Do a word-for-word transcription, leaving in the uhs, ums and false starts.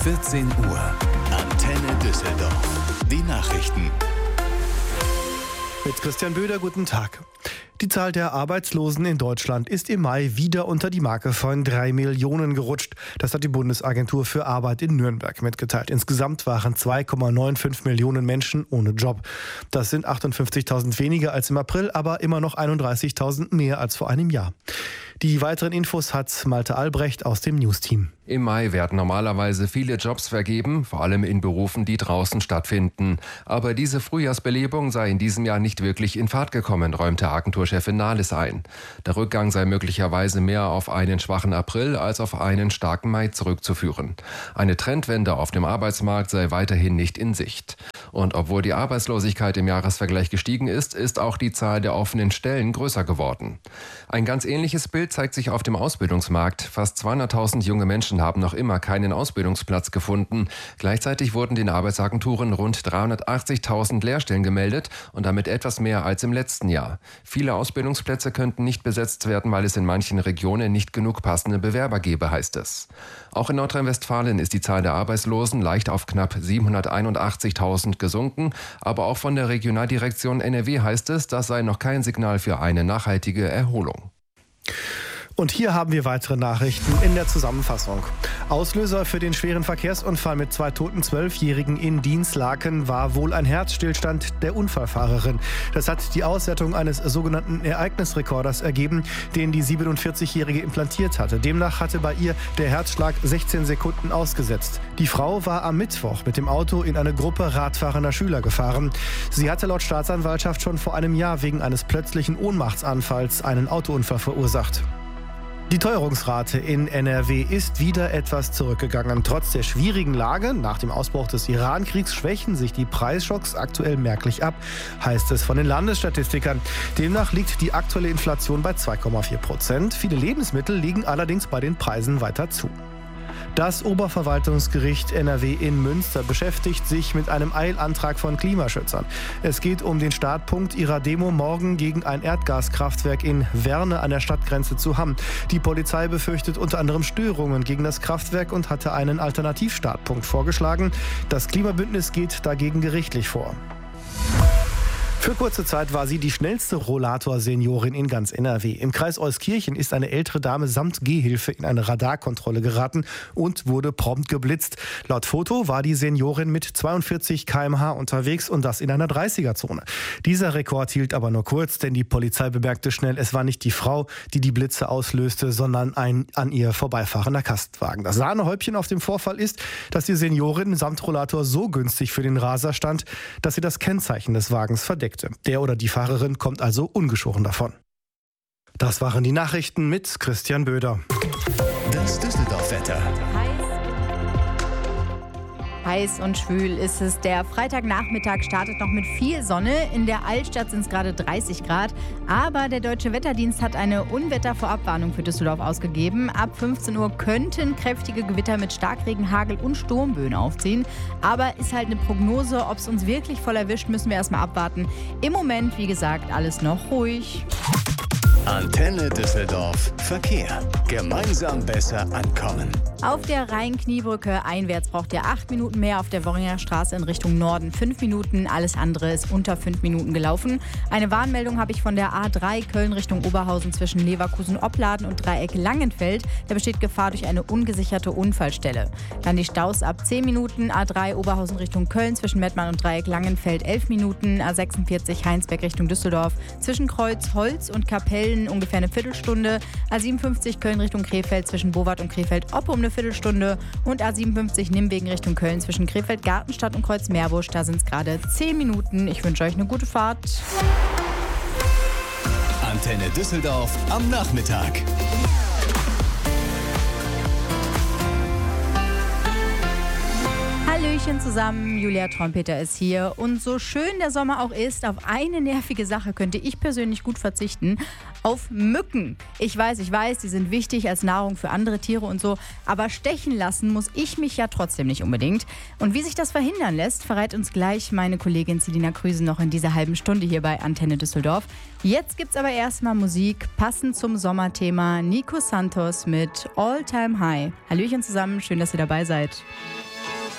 vierzehn Uhr. Antenne Düsseldorf. Die Nachrichten. Mit Christian Böder, guten Tag. Die Zahl der Arbeitslosen in Deutschland ist im Mai wieder unter die Marke von drei Millionen gerutscht. Das hat die Bundesagentur für Arbeit in Nürnberg mitgeteilt. Insgesamt waren zwei Komma fünfundneunzig Millionen Menschen ohne Job. Das sind achtundfünfzigtausend weniger als im April, aber immer noch einunddreißigtausend mehr als vor einem Jahr. Die weiteren Infos hat Malte Albrecht aus dem News-Team. Im Mai werden normalerweise viele Jobs vergeben, vor allem in Berufen, die draußen stattfinden. Aber diese Frühjahrsbelebung sei in diesem Jahr nicht wirklich in Fahrt gekommen, räumte Agenturchefin Nahles ein. Der Rückgang sei möglicherweise mehr auf einen schwachen April als auf einen starken Mai zurückzuführen. Eine Trendwende auf dem Arbeitsmarkt sei weiterhin nicht in Sicht. Und obwohl die Arbeitslosigkeit im Jahresvergleich gestiegen ist, ist auch die Zahl der offenen Stellen größer geworden. Ein ganz ähnliches Bild zeigt sich auf dem Ausbildungsmarkt. Fast zweihunderttausend junge Menschen haben noch immer keinen Ausbildungsplatz gefunden. Gleichzeitig wurden den Arbeitsagenturen rund dreihundertachtzigtausend Lehrstellen gemeldet und damit etwas mehr als im letzten Jahr. Viele Ausbildungsplätze könnten nicht besetzt werden, weil es in manchen Regionen nicht genug passende Bewerber gebe, heißt es. Auch in Nordrhein-Westfalen ist die Zahl der Arbeitslosen leicht auf knapp siebenhunderteinundachtzigtausend gesunken. Aber auch von der Regionaldirektion N R W heißt es, das sei noch kein Signal für eine nachhaltige Erholung. Und hier haben wir weitere Nachrichten in der Zusammenfassung. Auslöser für den schweren Verkehrsunfall mit zwei toten Zwölfjährigen in Dinslaken war wohl ein Herzstillstand der Unfallfahrerin. Das hat die Auswertung eines sogenannten Ereignisrekorders ergeben, den die siebenundvierzigjährige implantiert hatte. Demnach hatte bei ihr der Herzschlag sechzehn Sekunden ausgesetzt. Die Frau war am Mittwoch mit dem Auto in eine Gruppe radfahrender Schüler gefahren. Sie hatte laut Staatsanwaltschaft schon vor einem Jahr wegen eines plötzlichen Ohnmachtsanfalls einen Autounfall verursacht. Die Teuerungsrate in N R W ist wieder etwas zurückgegangen. Trotz der schwierigen Lage nach dem Ausbruch des Iran-Kriegs schwächen sich die Preisschocks aktuell merklich ab, heißt es von den Landesstatistikern. Demnach liegt die aktuelle Inflation bei zwei Komma vier Prozent. Viele Lebensmittel liegen allerdings bei den Preisen weiter zu. Das Oberverwaltungsgericht N R W in Münster beschäftigt sich mit einem Eilantrag von Klimaschützern. Es geht um den Startpunkt ihrer Demo morgen gegen ein Erdgaskraftwerk in Werne an der Stadtgrenze zu Hamm. Die Polizei befürchtet unter anderem Störungen gegen das Kraftwerk und hatte einen Alternativstartpunkt vorgeschlagen. Das Klimabündnis geht dagegen gerichtlich vor. Für kurze Zeit war sie die schnellste Rollator-Seniorin in ganz N R W. Im Kreis Euskirchen ist eine ältere Dame samt Gehhilfe in eine Radarkontrolle geraten und wurde prompt geblitzt. Laut Foto war die Seniorin mit zweiundvierzig Kilometer pro Stunde unterwegs und das in einer dreißiger-Zone. Dieser Rekord hielt aber nur kurz, denn die Polizei bemerkte schnell, es war nicht die Frau, die die Blitze auslöste, sondern ein an ihr vorbeifahrender Kastenwagen. Das Sahnehäubchen auf dem Vorfall ist, dass die Seniorin samt Rollator so günstig für den Raser stand, dass sie das Kennzeichen des Wagens verdeckt. Der oder die Fahrerin kommt also ungeschoren davon. Das waren die Nachrichten mit Christian Böder. Das Düsseldorf-Wetter. Heiß und schwül ist es. Der Freitagnachmittag startet noch mit viel Sonne. In der Altstadt sind es gerade dreißig Grad. Aber der Deutsche Wetterdienst hat eine Unwettervorabwarnung für Düsseldorf ausgegeben. Ab fünfzehn Uhr könnten kräftige Gewitter mit Starkregen, Hagel und Sturmböen aufziehen. Aber ist halt eine Prognose. Ob es uns wirklich voll erwischt, müssen wir erstmal abwarten. Im Moment, wie gesagt, alles noch ruhig. Antenne Düsseldorf Verkehr. Gemeinsam besser ankommen. Auf der Rhein-Kniebrücke einwärts braucht ihr acht Minuten mehr, auf der Worringer Straße in Richtung Norden fünf Minuten. Alles andere ist unter fünf Minuten gelaufen. Eine Warnmeldung habe ich von der A drei Köln Richtung Oberhausen zwischen Leverkusen-Opladen und Dreieck Langenfeld. Da besteht Gefahr durch eine ungesicherte Unfallstelle. Dann die Staus ab zehn Minuten. A drei Oberhausen Richtung Köln zwischen Mettmann und Dreieck Langenfeld elf Minuten. A sechsundvierzig Heinsberg Richtung Düsseldorf zwischen Kreuz, Holz und Kapellen ungefähr eine Viertelstunde. A siebenundfünfzig Köln Richtung Krefeld zwischen Bowart und Krefeld-Oppe um eine Viertelstunde. Und A siebenundfünfzig Nimwegen Richtung Köln zwischen Krefeld-Gartenstadt und Kreuz-Meerbusch. Da sind es gerade zehn Minuten. Ich wünsche euch eine gute Fahrt. Antenne Düsseldorf am Nachmittag. Hallöchen zusammen, Julia Trompeter ist hier. Und so schön der Sommer auch ist, auf eine nervige Sache könnte ich persönlich gut verzichten. Auf Mücken. Ich weiß, ich weiß, die sind wichtig als Nahrung für andere Tiere und so. Aber stechen lassen muss ich mich ja trotzdem nicht unbedingt. Und wie sich das verhindern lässt, verrät uns gleich meine Kollegin Selina Krüsen noch in dieser halben Stunde hier bei Antenne Düsseldorf. Jetzt gibt's aber erstmal Musik, passend zum Sommerthema. Nico Santos mit All Time High. Hallöchen zusammen, schön, dass ihr dabei seid.